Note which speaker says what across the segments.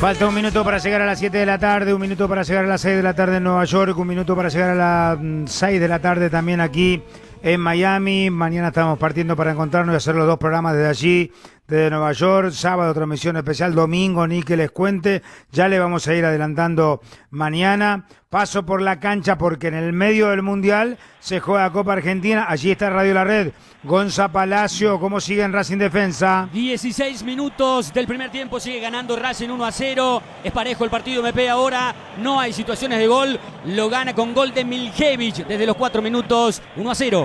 Speaker 1: Falta un minuto para llegar a las 7 de la tarde, un minuto para llegar a las 6 de la tarde en Nueva York, un minuto para llegar a las 6 de la tarde también aquí en Miami. Mañana estamos partiendo para encontrarnos y hacer los dos programas desde allí, desde Nueva York. Sábado transmisión especial, domingo ni que les cuente. Ya le vamos a ir adelantando mañana. Paso por la cancha porque en el medio del Mundial se juega Copa Argentina. Allí está Radio La Red. Gonza Palacio, ¿cómo sigue en Racing Defensa?
Speaker 2: 16 minutos del primer tiempo, sigue ganando Racing 1-0. Es parejo el partido, MP ahora. No hay situaciones de gol. Lo gana con gol de Miljevic desde los 4 minutos, 1-0.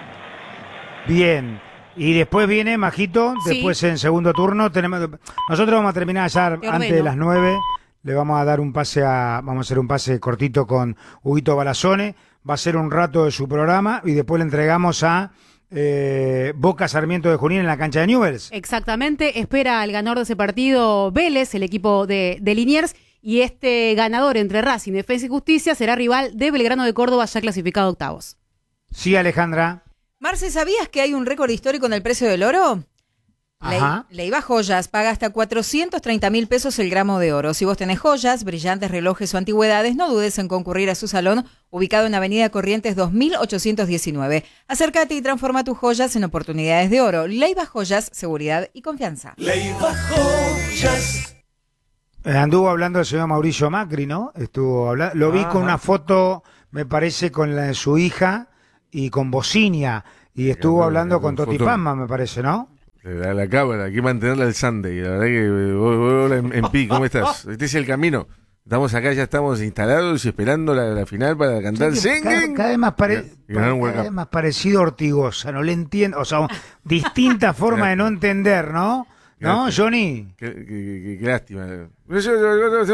Speaker 1: Bien. Y después viene Majito,
Speaker 3: Sí.
Speaker 1: después en segundo turno. Nosotros vamos a terminar ya antes de las 9. Le vamos a dar vamos a hacer un pase cortito con Huguito Balazone. Va a ser un rato de su programa y después le entregamos a Boca Sarmiento de Junín en la cancha de Newell's.
Speaker 3: Exactamente, espera al ganador de ese partido Vélez, el equipo de Liniers, y este ganador entre Racing, Defensa y Justicia será rival de Belgrano de Córdoba, ya clasificado a octavos.
Speaker 1: Sí, Alejandra.
Speaker 4: Marce, ¿sabías que hay un récord histórico en el precio del oro?
Speaker 1: Ajá.
Speaker 4: Leiva Joyas paga hasta 430.000 pesos el gramo de oro. Si vos tenés joyas, brillantes, relojes o antigüedades, no dudes en concurrir a su salón, ubicado en Avenida Corrientes 2819. Acércate y transforma tus joyas en oportunidades de oro. Leiva Joyas, seguridad y confianza.
Speaker 5: Leiva Joyas.
Speaker 1: Anduvo hablando el señor Mauricio Macri, ¿no? Estuvo hablando. Lo vi con una foto, me parece, con la de su hija y con Bocinia. Y estuvo hablando con Toti Pazman, me parece, ¿no?
Speaker 6: La cámara, hay que mantenerla al Sunday. La verdad que vos en pi, ¿cómo estás? Este es el camino. Estamos acá, ya estamos instalados y esperando la final para cantar Singing.
Speaker 1: Cada vez más parecido a Ortigosa, no le entiendo. O sea, distinta forma de no entender, ¿no? ¿No, Johnny?
Speaker 6: Qué lástima. A mí me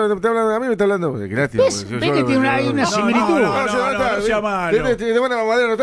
Speaker 6: está hablando. Qué lástima.
Speaker 1: Hay una similitud.
Speaker 5: No sea malo.